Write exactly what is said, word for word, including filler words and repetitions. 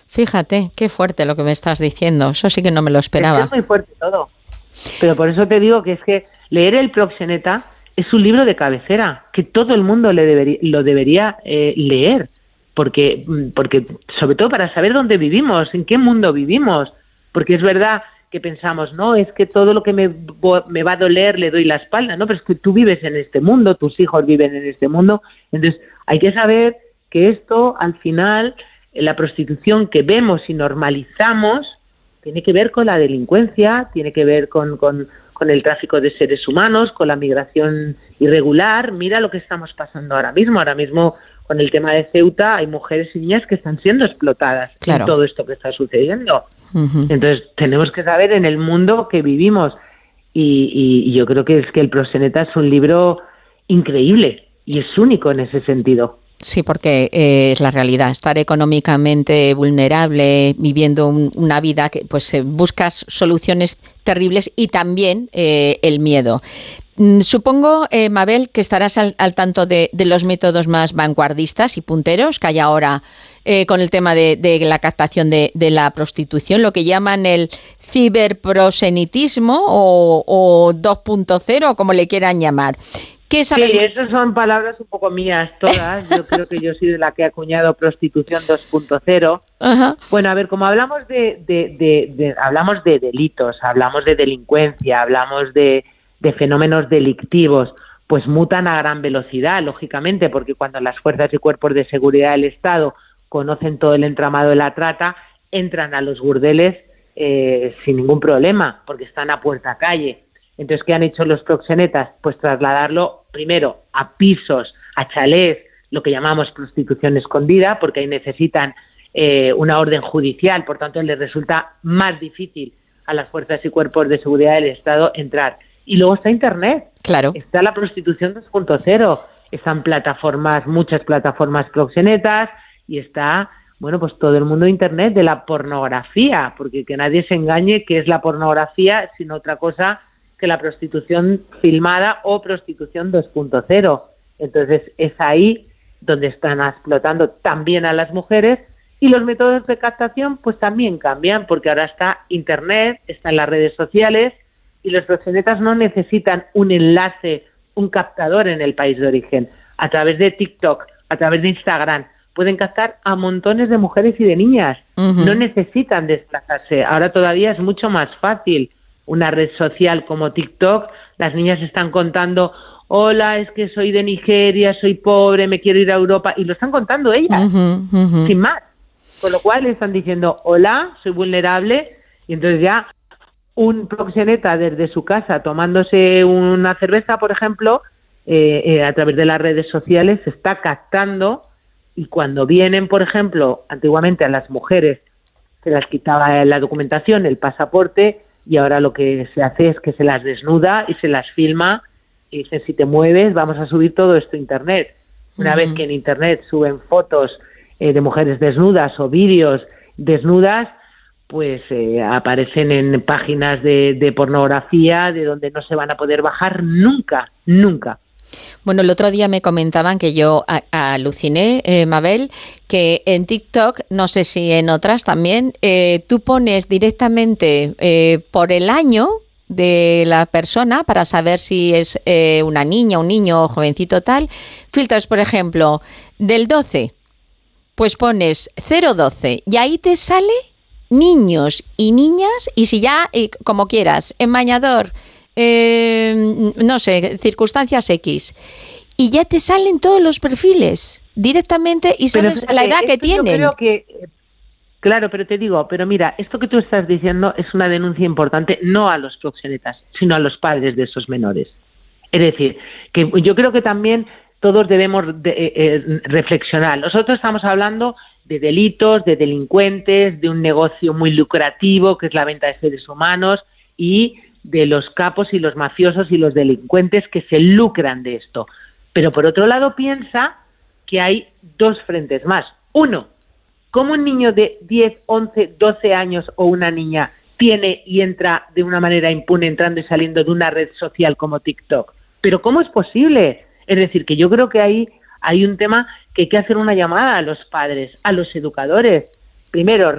Fíjate, qué fuerte lo que me estás diciendo. Eso sí que no me lo esperaba. Es que es muy fuerte todo. Pero por eso te digo que es que leer El Proxeneta es un libro de cabecera, que todo el mundo le debería, lo debería eh, leer. Porque, porque, sobre todo para saber dónde vivimos, en qué mundo vivimos. Porque es verdad que pensamos, no, es que todo lo que me, me va a doler le doy la espalda, no, pero es que tú vives en este mundo, tus hijos viven en este mundo. Entonces hay que saber que esto, al final, la prostitución que vemos y normalizamos, tiene que ver con la delincuencia, tiene que ver con, con, con el tráfico de seres humanos, con la migración irregular. Mira lo que estamos pasando ahora mismo. Ahora mismo, con el tema de Ceuta, hay mujeres y niñas que están siendo explotadas claro. en todo esto que está sucediendo. Uh-huh. Entonces, tenemos que saber en el mundo que vivimos. Y, y, y yo creo que es que El Proxeneta es un libro increíble y es único en ese sentido. Sí, porque eh, es la realidad, estar económicamente vulnerable, viviendo un, una vida que pues eh, buscas soluciones terribles y también eh, el miedo. Mm, supongo, eh, Mabel, que estarás al, al tanto de, de los métodos más vanguardistas y punteros que hay ahora eh, con el tema de, de la captación de, de la prostitución, lo que llaman el ciberprosenitismo o, o dos punto cero, como le quieran llamar. ¿Qué sabes? Sí, esas son palabras un poco mías todas. Yo creo que yo soy de la que ha acuñado prostitución dos punto cero. Ajá. Bueno, a ver, como hablamos de, de, de, de hablamos de delitos, hablamos de delincuencia, hablamos de, de fenómenos delictivos, pues mutan a gran velocidad, lógicamente, porque cuando las fuerzas y cuerpos de seguridad del Estado conocen todo el entramado de la trata, entran a los burdeles eh, sin ningún problema, porque están a puerta calle. Entonces, ¿qué han hecho los proxenetas? Pues trasladarlo primero a pisos, a chalés, lo que llamamos prostitución escondida, porque ahí necesitan eh, una orden judicial, por tanto les resulta más difícil a las fuerzas y cuerpos de seguridad del Estado entrar. Y luego está Internet, claro. Está la prostitución dos punto cero, están plataformas, muchas plataformas proxenetas, y está, bueno, pues todo el mundo de Internet, de la pornografía, porque que nadie se engañe que es la pornografía, sino otra cosa que la prostitución filmada o prostitución dos punto cero. Entonces es ahí donde están explotando también a las mujeres, y los métodos de captación pues también cambian, porque ahora está Internet, están las redes sociales, y los proxenetas no necesitan un enlace, un captador en el país de origen. A través de TikTok, a través de Instagram, pueden captar a montones de mujeres y de niñas. Uh-huh. No necesitan desplazarse. Ahora todavía es mucho más fácil. Una red social como TikTok, las niñas están contando, hola, es que soy de Nigeria, soy pobre, me quiero ir a Europa, y lo están contando ellas, uh-huh, uh-huh. sin más. Con lo cual están diciendo, hola, soy vulnerable, y entonces ya un proxeneta desde su casa tomándose una cerveza, por ejemplo, eh, eh, a través de las redes sociales se está captando, y cuando vienen, por ejemplo, antiguamente a las mujeres se las quitaba la documentación, el pasaporte, y ahora lo que se hace es que se las desnuda y se las filma y dice, si te mueves vamos a subir todo esto a Internet. Una uh-huh. vez que en Internet suben fotos eh, de mujeres desnudas o vídeos desnudas, pues eh, aparecen en páginas de, de pornografía de donde no se van a poder bajar nunca, nunca. Bueno, el otro día me comentaban que yo a, a aluciné, eh, Mabel, que en TikTok, no sé si en otras también, eh, tú pones directamente eh, por el año de la persona para saber si es eh, una niña, un niño, jovencito tal. Filtras, por ejemplo, del doce, pues pones cero doce y ahí te sale niños y niñas, y si ya, eh, como quieras, en bañador, Eh, no sé, circunstancias X, y ya te salen todos los perfiles directamente y sabes pero, la edad que tienen. Yo creo que, claro, pero te digo, pero mira, esto que tú estás diciendo es una denuncia importante, no a los proxenetas, sino a los padres de esos menores. Es decir, que yo creo que también todos debemos de, eh, reflexionar. Nosotros estamos hablando de delitos, de delincuentes, de un negocio muy lucrativo que es la venta de seres humanos, y de los capos y los mafiosos y los delincuentes que se lucran de esto. Pero por otro lado piensa que hay dos frentes más. Uno, ¿cómo un niño de diez, once, doce años o una niña tiene y entra de una manera impune entrando y saliendo de una red social como TikTok? ¿Pero cómo es posible? Es decir, que yo creo que ahí hay un tema que hay que hacer una llamada a los padres, a los educadores. Primero,